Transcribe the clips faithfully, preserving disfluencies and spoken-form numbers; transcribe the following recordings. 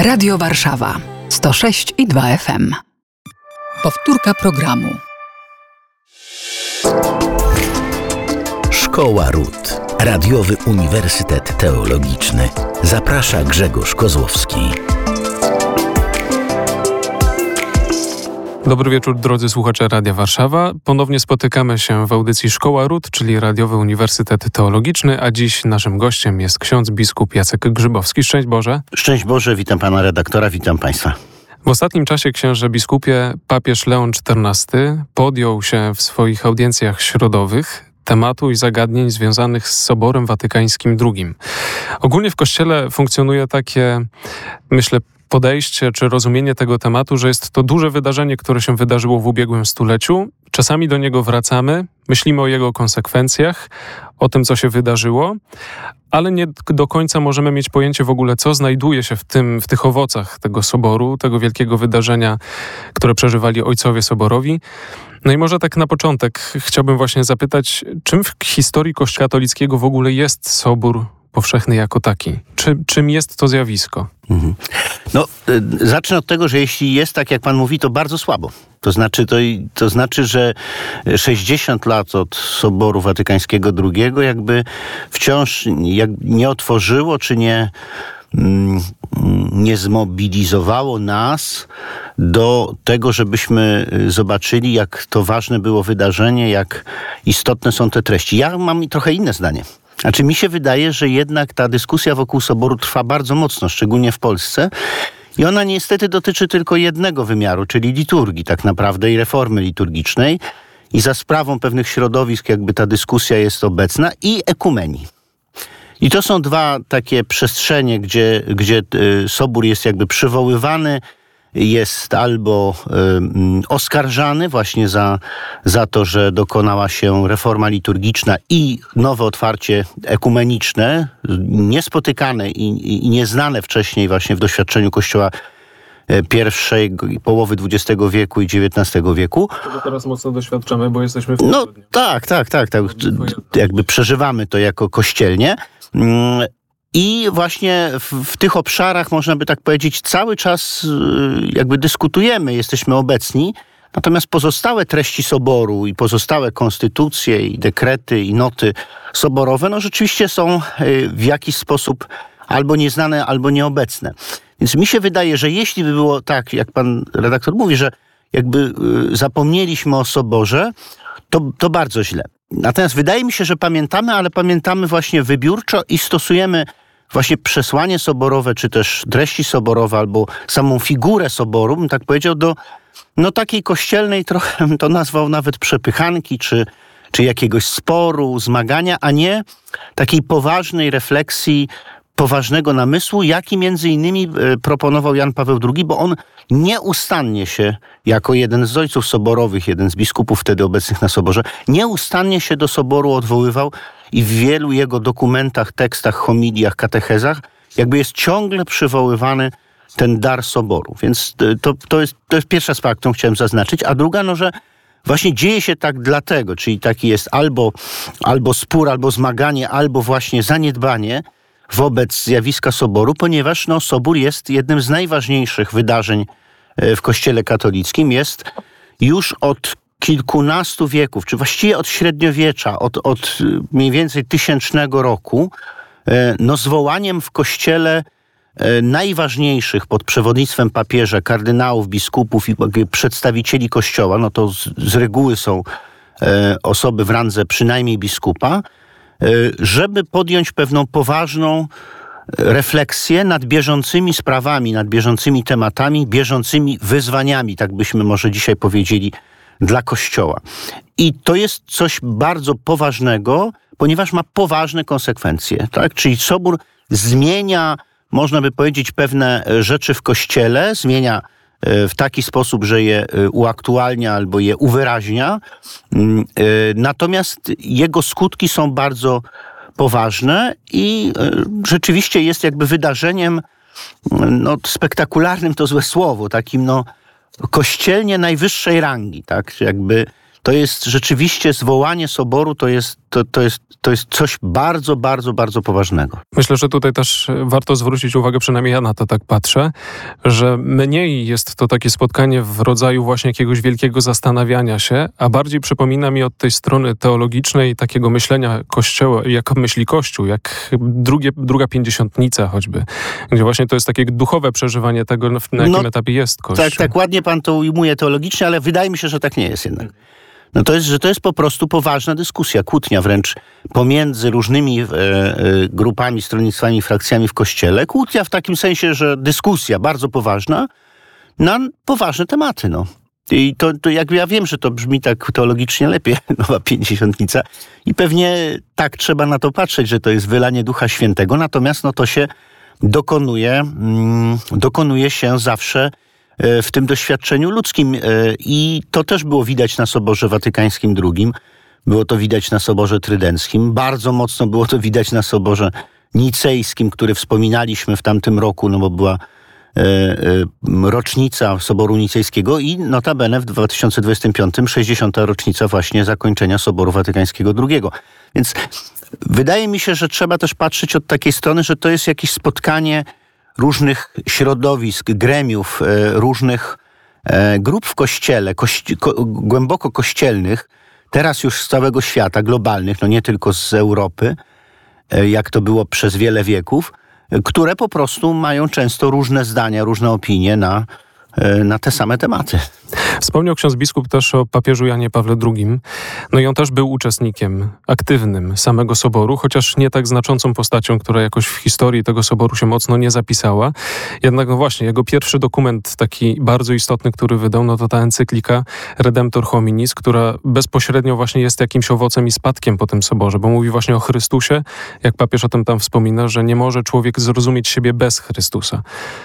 Radio Warszawa sto sześć i dwa F M. Powtórka programu. Szkoła Ród. Radiowy Uniwersytet Teologiczny. Zaprasza Grzegorz Kozłowski. Dobry wieczór, drodzy słuchacze Radia Warszawa. Ponownie spotykamy się w audycji Szkoła Ród, czyli Radiowy Uniwersytet Teologiczny, a dziś naszym gościem jest ksiądz biskup Jacek Grzybowski. Szczęść Boże. Szczęść Boże, witam pana redaktora, witam państwa. W ostatnim czasie, księże biskupie, papież Leon czternasty podjął się w swoich audiencjach środowych tematu i zagadnień związanych z Soborem Watykańskim drugim. Ogólnie w Kościele funkcjonuje takie, myślę, podejście czy rozumienie tego tematu, że jest to duże wydarzenie, które się wydarzyło w ubiegłym stuleciu. Czasami do niego wracamy, myślimy o jego konsekwencjach, o tym, co się wydarzyło, ale nie do końca możemy mieć pojęcie w ogóle, co znajduje się w tym, w tych owocach tego soboru, tego wielkiego wydarzenia, które przeżywali ojcowie soborowi. No i może tak na początek chciałbym właśnie zapytać, czym w historii Kościoła katolickiego w ogóle jest Sobór Powszechny jako taki? Czy, czym jest to zjawisko? Mhm. No, y, zacznę od tego, że jeśli jest tak, jak pan mówi, to bardzo słabo. To znaczy, to, to znaczy, że sześćdziesiąt lat od Soboru Watykańskiego drugiego jakby wciąż jak nie otworzyło, czy nie, mm, nie zmobilizowało nas do tego, żebyśmy zobaczyli, jak to ważne było wydarzenie, jak istotne są te treści. Ja mam trochę inne zdanie. Znaczy mi się wydaje, że jednak ta dyskusja wokół Soboru trwa bardzo mocno, szczególnie w Polsce. I ona niestety dotyczy tylko jednego wymiaru, czyli liturgii tak naprawdę i reformy liturgicznej. I za sprawą pewnych środowisk jakby ta dyskusja jest obecna i ekumenii. I to są dwa takie przestrzenie, gdzie, gdzie Sobór jest jakby przywoływany, jest albo y, oskarżany właśnie za, za to, że dokonała się reforma liturgiczna i nowe otwarcie ekumeniczne, niespotykane i, i, i nieznane wcześniej właśnie w doświadczeniu Kościoła pierwszej połowy dwudziestego wieku i dziewiętnastego wieku. Tego teraz mocno doświadczamy, bo jesteśmy w No tak, tak, tak, tak. Jakby przeżywamy to jako kościelnie. I właśnie w, w tych obszarach, można by tak powiedzieć, cały czas jakby dyskutujemy, jesteśmy obecni. Natomiast pozostałe treści Soboru i pozostałe konstytucje i dekrety i noty soborowe, no rzeczywiście są w jakiś sposób albo nieznane, albo nieobecne. Więc mi się wydaje, że jeśli by było tak, jak pan redaktor mówi, że jakby zapomnieliśmy o Soborze, to, to bardzo źle. Natomiast wydaje mi się, że pamiętamy, ale pamiętamy właśnie wybiórczo i stosujemy właśnie przesłanie soborowe, czy też treści soborowe, albo samą figurę Soboru, bym tak powiedział, do no takiej kościelnej, trochę bym to nazwał nawet przepychanki, czy, czy jakiegoś sporu, zmagania, a nie takiej poważnej refleksji, poważnego namysłu, jaki między innymi proponował Jan Paweł drugi, bo on nieustannie się, jako jeden z ojców soborowych, jeden z biskupów wtedy obecnych na Soborze, nieustannie się do Soboru odwoływał i w wielu jego dokumentach, tekstach, homiliach, katechezach jakby jest ciągle przywoływany ten dar Soboru. Więc to, to, jest, to jest pierwsza sprawa, którą chciałem zaznaczyć. A druga, no że właśnie dzieje się tak dlatego, czyli taki jest albo, albo spór, albo zmaganie, albo właśnie zaniedbanie wobec zjawiska Soboru, ponieważ no, Sobór jest jednym z najważniejszych wydarzeń w Kościele katolickim. Jest już od kilkunastu wieków, czy właściwie od średniowiecza, od, od mniej więcej tysięcznego roku, no, zwołaniem w Kościele najważniejszych pod przewodnictwem papieża, kardynałów, biskupów i przedstawicieli Kościoła, no to z, z reguły są osoby w randze przynajmniej biskupa, żeby podjąć pewną poważną refleksję nad bieżącymi sprawami, nad bieżącymi tematami, bieżącymi wyzwaniami, tak byśmy może dzisiaj powiedzieli, dla Kościoła. I to jest coś bardzo poważnego, ponieważ ma poważne konsekwencje, tak? Czyli Sobór zmienia, można by powiedzieć, pewne rzeczy w Kościele, zmienia w taki sposób, że je uaktualnia albo je uwyraźnia. Natomiast jego skutki są bardzo poważne i rzeczywiście jest jakby wydarzeniem no, spektakularnym, to złe słowo, takim no kościelnie najwyższej rangi, tak? Jakby to jest rzeczywiście zwołanie Soboru, to jest to, to, jest, to jest coś bardzo, bardzo, bardzo poważnego. Myślę, że tutaj też warto zwrócić uwagę, przynajmniej ja na to tak patrzę, że mniej jest to takie spotkanie w rodzaju właśnie jakiegoś wielkiego zastanawiania się, a bardziej przypomina mi od tej strony teologicznej takiego myślenia Kościoła, jak myśli Kościół, jak drugie, druga pięćdziesiątnica choćby, gdzie właśnie to jest takie duchowe przeżywanie tego, na jakim no, etapie jest Kościół. Tak, tak ładnie pan to ujmuje teologicznie, ale wydaje mi się, że tak nie jest jednak. No to jest, że to jest po prostu poważna dyskusja, kłótnia wręcz pomiędzy różnymi e, e, grupami, stronnictwami, frakcjami w Kościele. Kłótnia w takim sensie, że dyskusja bardzo poważna na poważne tematy, no. I to, to jakby ja wiem, że to brzmi tak teologicznie lepiej, nowa pięćdziesiątnica i pewnie tak trzeba na to patrzeć, że to jest wylanie Ducha Świętego, natomiast no to się dokonuje, mm, dokonuje się zawsze w tym doświadczeniu ludzkim. I to też było widać na Soborze Watykańskim drugim, było to widać na Soborze Trydenckim, bardzo mocno było to widać na Soborze Nicejskim, który wspominaliśmy w tamtym roku, no bo była e, e, rocznica Soboru Nicejskiego i notabene w dwa tysiące dwudziestym piątym sześćdziesiąta rocznica właśnie zakończenia Soboru Watykańskiego drugiego. Więc wydaje mi się, że trzeba też patrzeć od takiej strony, że to jest jakieś spotkanie różnych środowisk, gremiów, różnych grup w Kościele, kości- ko- głęboko kościelnych, teraz już z całego świata, globalnych, no nie tylko z Europy, jak to było przez wiele wieków, które po prostu mają często różne zdania, różne opinie na, na te same tematy. Wspomniał ksiądz biskup też o papieżu Janie Pawle drugim. No i on też był uczestnikiem aktywnym samego Soboru, chociaż nie tak znaczącą postacią, która jakoś w historii tego Soboru się mocno nie zapisała. Jednak no właśnie, jego pierwszy dokument taki bardzo istotny, który wydał, no to ta encyklika Redemptor Hominis, która bezpośrednio właśnie jest jakimś owocem i spadkiem po tym Soborze, bo mówi właśnie o Chrystusie, jak papież o tym tam wspomina, że nie może człowiek zrozumieć siebie bez Chrystusa.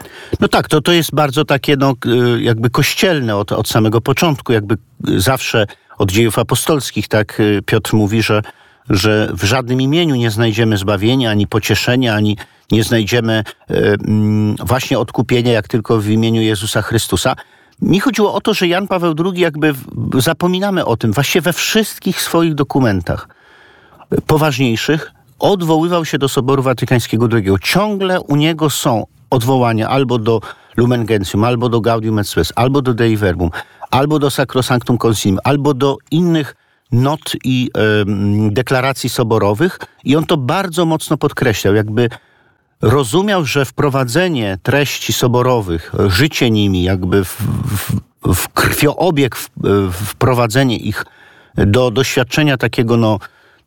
No tak, to, to jest bardzo takie no, jakby kościelne od, od samego początku, jakby zawsze od dziejów apostolskich, tak Piotr mówi, że, że w żadnym imieniu nie znajdziemy zbawienia, ani pocieszenia, ani nie znajdziemy e, właśnie odkupienia, jak tylko w imieniu Jezusa Chrystusa. Mi chodziło o to, że Jan Paweł drugi, jakby zapominamy o tym, właściwie we wszystkich swoich dokumentach poważniejszych odwoływał się do Soboru Watykańskiego drugiego. Ciągle u niego są odwołania albo do Lumen Gentium, albo do Gaudium et Spes, albo do Dei Verbum, albo do Sacrosanctum Concilium, albo do innych not i y, deklaracji soborowych i on to bardzo mocno podkreślał, jakby rozumiał, że wprowadzenie treści soborowych, życie nimi, jakby w, w, w krwioobieg w, wprowadzenie ich do doświadczenia takiego no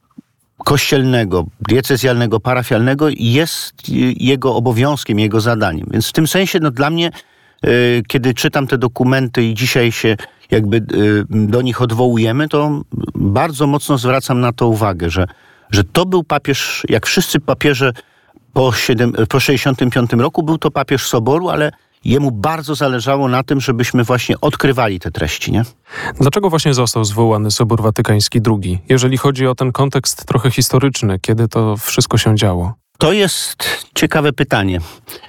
kościelnego, diecezjalnego, parafialnego jest jego obowiązkiem, jego zadaniem. Więc w tym sensie no, dla mnie, y, kiedy czytam te dokumenty i dzisiaj się jakby y, do nich odwołujemy, to bardzo mocno zwracam na to uwagę, że, że to był papież, jak wszyscy papieże po, siedem, po sześćdziesiątym piątym roku, był to papież Soboru, ale jemu bardzo zależało na tym, żebyśmy właśnie odkrywali te treści, nie? Dlaczego właśnie został zwołany Sobór Watykański drugi, jeżeli chodzi o ten kontekst trochę historyczny, kiedy to wszystko się działo? To jest ciekawe pytanie.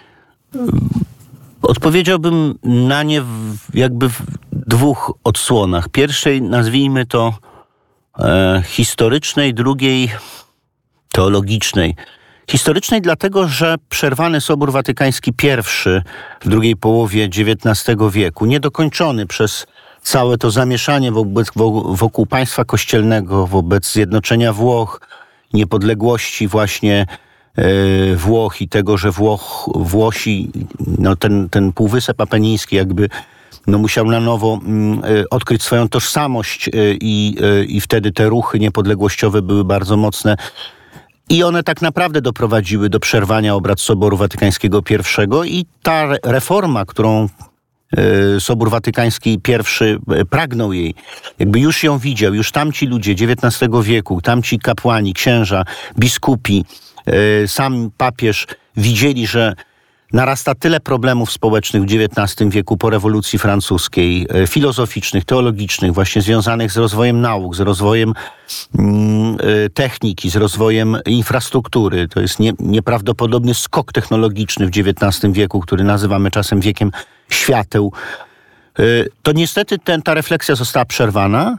Odpowiedziałbym na nie w, jakby w dwóch odsłonach. Pierwszej nazwijmy to e, historycznej, drugiej teologicznej. Historycznej dlatego, że przerwany Sobór Watykański pierwszy w drugiej połowie dziewiętnastego wieku, niedokończony przez całe to zamieszanie wobec, wokół państwa kościelnego, wobec zjednoczenia Włoch, niepodległości właśnie e, Włoch i tego, że Włoch, Włosi, no ten, ten półwysep apeniński jakby no musiał na nowo y, odkryć swoją tożsamość y, y, i wtedy te ruchy niepodległościowe były bardzo mocne. I one tak naprawdę doprowadziły do przerwania obrad Soboru Watykańskiego pierwszego i ta reforma, którą y, Sobór Watykański pierwszy y, pragnął jej, jakby już ją widział, już tamci ludzie dziewiętnastego wieku, tamci kapłani, księża, biskupi, y, sam papież widzieli, że narasta tyle problemów społecznych w dziewiętnastym wieku po rewolucji francuskiej, filozoficznych, teologicznych, właśnie związanych z rozwojem nauk, z rozwojem mm, techniki, z rozwojem infrastruktury. To jest nie, nieprawdopodobny skok technologiczny w dziewiętnastym wieku, który nazywamy czasem wiekiem świateł. To niestety ten, ta refleksja została przerwana.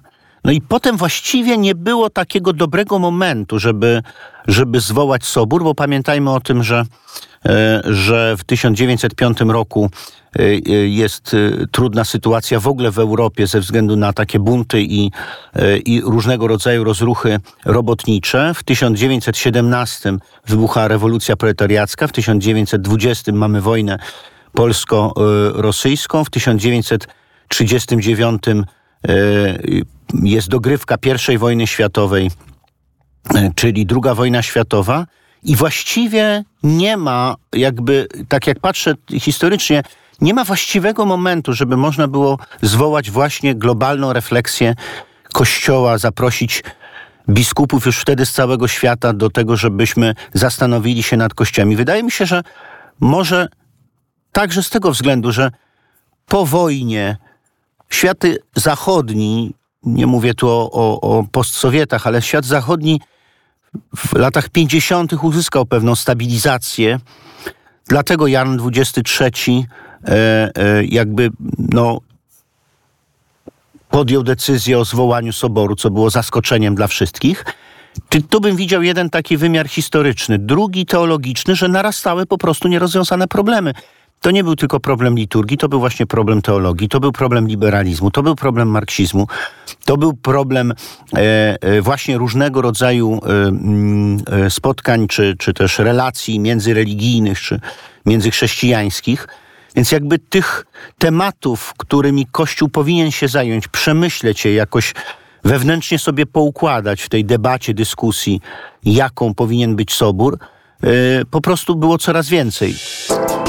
No i potem właściwie nie było takiego dobrego momentu, żeby, żeby zwołać sobór, bo pamiętajmy o tym, że, że w tysiąc dziewięćset piątym roku jest trudna sytuacja w ogóle w Europie ze względu na takie bunty i, i różnego rodzaju rozruchy robotnicze. W tysiąc dziewięćset siedemnastym wybucha rewolucja proletariacka, w tysiąc dziewięćset dwudziestym mamy wojnę polsko-rosyjską, w tysiąc dziewięćset trzydziestym dziewiątym jest dogrywka pierwszej wojny światowej, czyli druga wojna światowa i właściwie nie ma, jakby, tak jak patrzę historycznie, nie ma właściwego momentu, żeby można było zwołać właśnie globalną refleksję Kościoła, zaprosić biskupów już wtedy z całego świata do tego, żebyśmy zastanowili się nad kościołami. Wydaje mi się, że może także z tego względu, że po wojnie świat zachodni, nie mówię tu o, o, o postsowietach, ale świat zachodni w latach pięćdziesiątych uzyskał pewną stabilizację. Dlatego Jan dwudziesty trzeci e, e, jakby no, podjął decyzję o zwołaniu soboru, co było zaskoczeniem dla wszystkich. Tu bym widział jeden taki wymiar historyczny. Drugi teologiczny, że narastały po prostu nierozwiązane problemy. To nie był tylko problem liturgii, to był właśnie problem teologii, to był problem liberalizmu, to był problem marksizmu, to był problem e, e, właśnie różnego rodzaju e, e, spotkań, czy, czy też relacji międzyreligijnych, czy międzychrześcijańskich. Więc jakby tych tematów, którymi Kościół powinien się zająć, przemyśleć je jakoś wewnętrznie sobie poukładać w tej debacie, dyskusji, jaką powinien być Sobór, e, po prostu było coraz więcej.